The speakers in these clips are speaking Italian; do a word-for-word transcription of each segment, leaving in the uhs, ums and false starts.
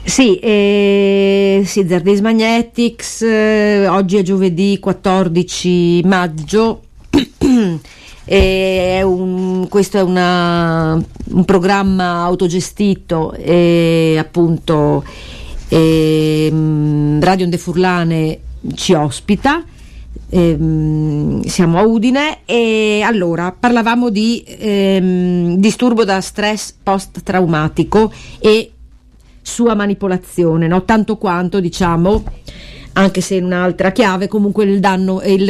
Sì, eh, sì, Zardis Magnetics, eh, oggi è giovedì quattordici maggio. È un, questo è una, un programma autogestito e appunto e, Radio Onde Furlane ci ospita. Ehm, siamo a Udine e allora parlavamo di ehm, disturbo da stress post-traumatico e sua manipolazione, no? Tanto quanto, diciamo, anche se in un'altra chiave, comunque il danno, il,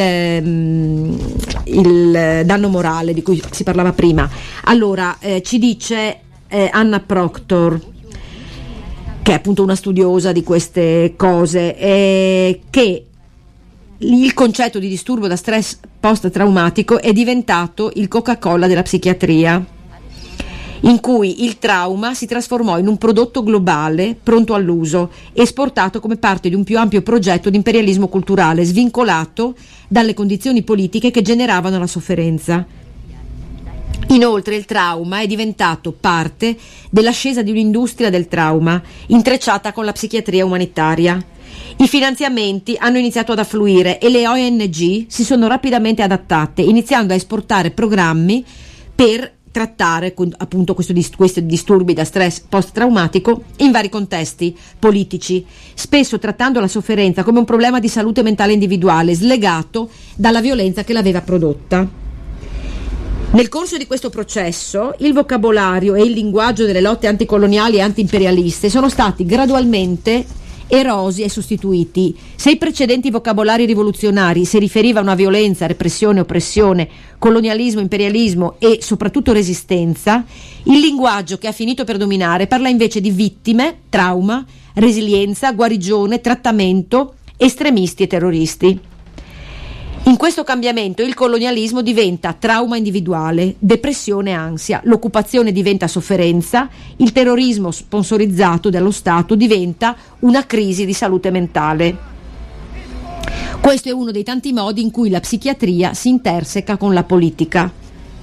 il danno morale di cui si parlava prima. Allora eh, ci dice eh, Anna Proctor, che è appunto una studiosa di queste cose, eh, che il concetto di disturbo da stress post-traumatico è diventato il Coca-Cola della psichiatria, in cui il trauma si trasformò in un prodotto globale pronto all'uso, esportato come parte di un più ampio progetto di imperialismo culturale svincolato dalle condizioni politiche che generavano la sofferenza. Inoltre il trauma è diventato parte dell'ascesa di un'industria del trauma, intrecciata con la psichiatria umanitaria. I finanziamenti hanno iniziato ad affluire e le O N G si sono rapidamente adattate, iniziando a esportare programmi per trattare appunto questo, questi disturbi da stress post-traumatico in vari contesti politici, spesso trattando la sofferenza come un problema di salute mentale individuale slegato dalla violenza che l'aveva prodotta. Nel corso di questo processo il vocabolario e il linguaggio delle lotte anticoloniali e antiimperialiste sono stati gradualmente erosi e sostituiti. Se i precedenti vocabolari rivoluzionari si riferivano a violenza, repressione, oppressione, colonialismo, imperialismo e soprattutto resistenza, il linguaggio che ha finito per dominare parla invece di vittime, trauma, resilienza, guarigione, trattamento, estremisti e terroristi. In questo cambiamento il colonialismo diventa trauma individuale, depressione e ansia, l'occupazione diventa sofferenza, il terrorismo sponsorizzato dallo Stato diventa una crisi di salute mentale. Questo è uno dei tanti modi in cui la psichiatria si interseca con la politica.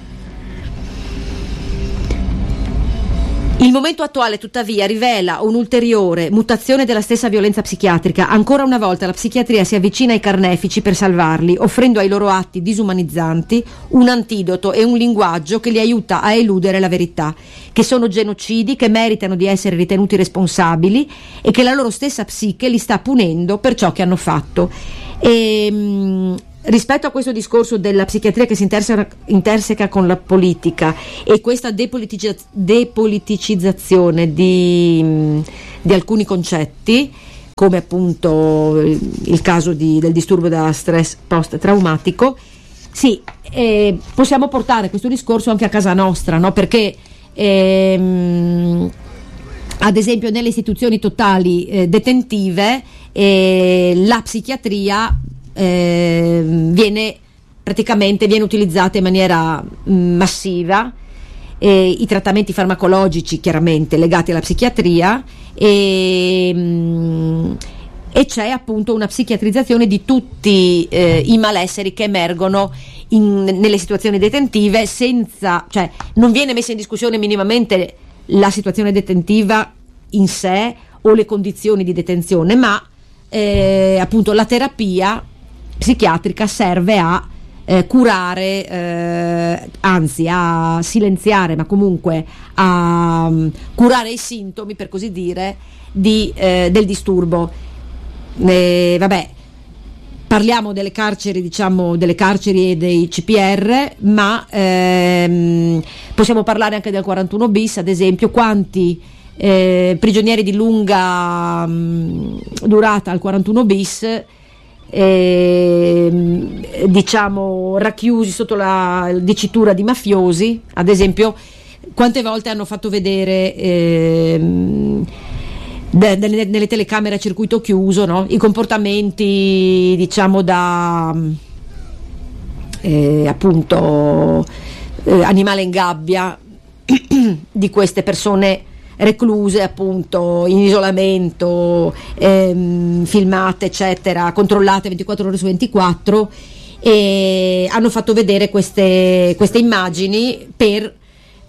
Il momento attuale, tuttavia, rivela un'ulteriore mutazione della stessa violenza psichiatrica. Ancora una volta la psichiatria si avvicina ai carnefici per salvarli, offrendo ai loro atti disumanizzanti un antidoto e un linguaggio che li aiuta a eludere la verità, che sono genocidi che meritano di essere ritenuti responsabili e che la loro stessa psiche li sta punendo per ciò che hanno fatto. E, mh, rispetto a questo discorso della psichiatria che si interseca, interseca con la politica e questa depoliticizz- depoliticizzazione di, di alcuni concetti, come appunto il, il caso di, del disturbo da stress post-traumatico, sì, eh, possiamo portare questo discorso anche a casa nostra, no? Perché ehm, ad esempio nelle istituzioni totali eh, detentive eh, la psichiatria Eh, viene praticamente viene utilizzata in maniera mh, massiva, eh, i trattamenti farmacologici chiaramente legati alla psichiatria e, mh, e c'è appunto una psichiatrizzazione di tutti eh, i malesseri che emergono in, nelle situazioni detentive, senza, cioè non viene messa in discussione minimamente la situazione detentiva in sé o le condizioni di detenzione, ma eh, appunto la terapia psichiatrica serve a eh, curare, eh, anzi a silenziare, ma comunque a um, curare i sintomi, per così dire, di, eh, del disturbo. Eh, vabbè, parliamo delle carceri, diciamo delle carceri e dei C P R, ma ehm, possiamo parlare anche del quarantuno bis, ad esempio. Quanti eh, prigionieri di lunga mh, durata al quarantuno bis Eh, diciamo racchiusi sotto la dicitura di mafiosi, ad esempio, quante volte hanno fatto vedere eh, de, de, nelle telecamere a circuito chiuso, no? I comportamenti, diciamo, da eh, appunto eh, animale in gabbia di queste persone recluse, appunto, in isolamento, ehm, filmate, eccetera, controllate ventiquattro ore su ventiquattro, e hanno fatto vedere queste, queste immagini per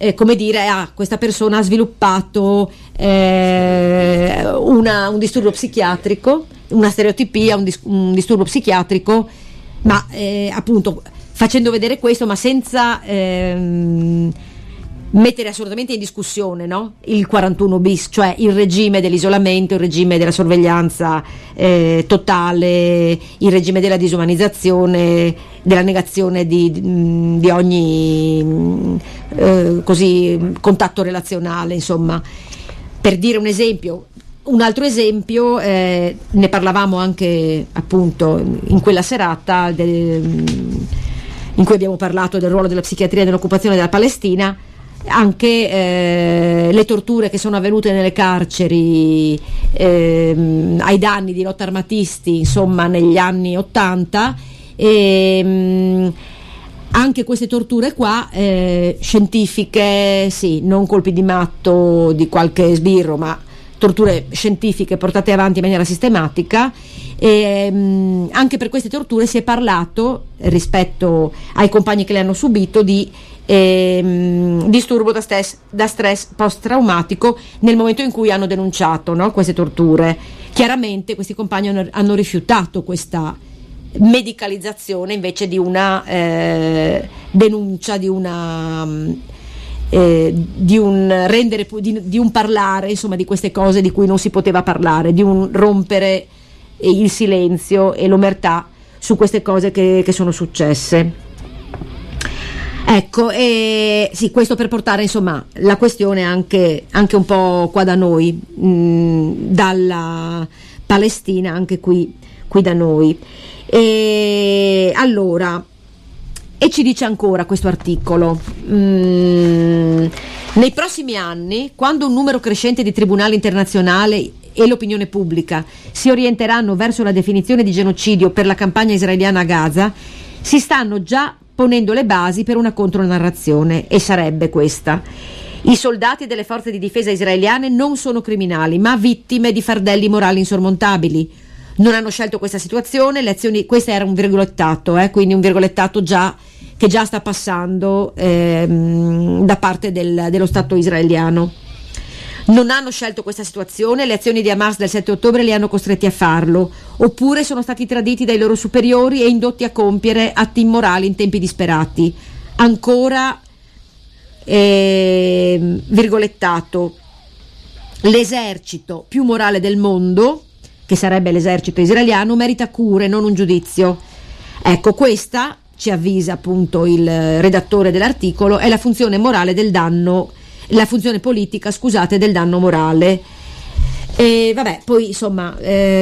eh, come dire, ah, questa persona ha sviluppato eh, una, un disturbo psichiatrico, una stereotipia, un, dis- un disturbo psichiatrico, ma eh, appunto facendo vedere questo, ma senza ehm, mettere assolutamente in discussione, no? Il quarantuno bis, cioè il regime dell'isolamento, il regime della sorveglianza eh, totale, il regime della disumanizzazione, della negazione di, di, di ogni eh, così contatto relazionale, insomma. Per dire un esempio, un altro esempio, eh, ne parlavamo anche appunto in quella serata del, in cui abbiamo parlato del ruolo della psichiatria nell'occupazione della Palestina. Anche eh, le torture che sono avvenute nelle carceri eh, ai danni di lotta armatisti, insomma, negli anni ottanta, e, mh, anche queste torture qua eh, scientifiche, sì, non colpi di matto di qualche sbirro, ma torture scientifiche portate avanti in maniera sistematica. E, mh, anche per queste torture si è parlato, rispetto ai compagni che le hanno subito, di ehm, disturbo da stress, da stress post-traumatico nel momento in cui hanno denunciato, no, queste torture. Chiaramente questi compagni hanno, hanno rifiutato questa medicalizzazione invece di una eh, denuncia, di una eh, di un rendere di, di un parlare, insomma, di queste cose di cui non si poteva parlare, di un rompere il silenzio e l'omertà su queste cose che, che sono successe. Ecco, e sì, questo per portare, insomma, la questione anche, anche un po' qua da noi, mh, dalla Palestina, anche qui, qui da noi. E allora, e ci dice ancora questo articolo, mh, nei prossimi anni, quando un numero crescente di tribunali internazionali e l'opinione pubblica si orienteranno verso la definizione di genocidio per la campagna israeliana a Gaza, si stanno già ponendo le basi per una contronarrazione, e sarebbe questa: i soldati delle forze di difesa israeliane non sono criminali, ma vittime di fardelli morali insormontabili. Non hanno scelto questa situazione, le azioni, questo era un virgolettato, eh, quindi un virgolettato già che già sta passando ehm, da parte del, dello Stato israeliano. Non hanno scelto questa situazione, le azioni di Hamas del sette ottobre li hanno costretti a farlo, oppure sono stati traditi dai loro superiori e indotti a compiere atti immorali in tempi disperati. Ancora eh, virgolettato: l'esercito più morale del mondo, che sarebbe l'esercito israeliano, merita cure, non un giudizio. Ecco, questa, ci avvisa appunto il redattore dell'articolo, è la funzione morale del danno la funzione politica, scusate, del danno morale. E vabbè, poi insomma eh,